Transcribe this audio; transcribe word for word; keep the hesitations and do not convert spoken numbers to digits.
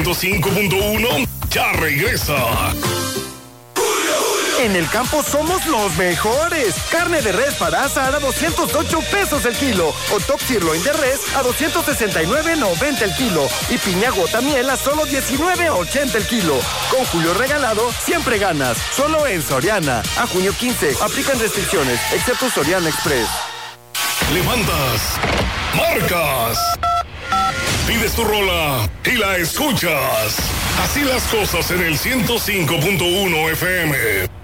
ciento cinco punto uno ya regresa. En el campo somos los mejores. Carne de res para asar a doscientos ocho pesos el kilo. O top sirloin de res a doscientos sesenta y nueve noventa el kilo. Y piña gota miel a solo diecinueve ochenta el kilo. Con Julio regalado, siempre ganas. Solo en Soriana. A junio quince. Aplican restricciones, excepto Soriana Express. Levantas, marcas, pides tu rola y la escuchas. Así las cosas en el ciento cinco punto uno F M.